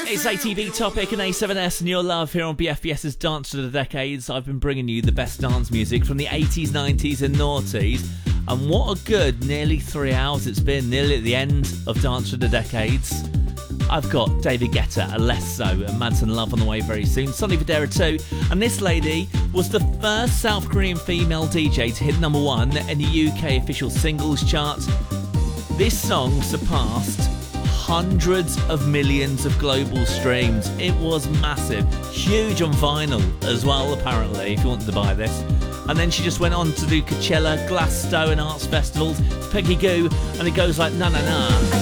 It's ATV Topic and A7S and your love here on BFBS's Dance to the Decades. I've been bringing you the best dance music from the 80s, 90s and noughties. And what a good nearly 3 hours it's been, nearly at the end of Dance to the Decades. I've got David Guetta, Alesso and Madsen Love on the way very soon. Sonny Fodera too. And this lady was the first South Korean female DJ to hit #1 in the UK official singles chart. This song surpassed hundreds of millions of global streams. It was massive, huge on vinyl as well apparently, if you wanted to buy this. And then she just went on to do Coachella, Glasgow and arts festivals, Peggy Gou, and it goes like na na na.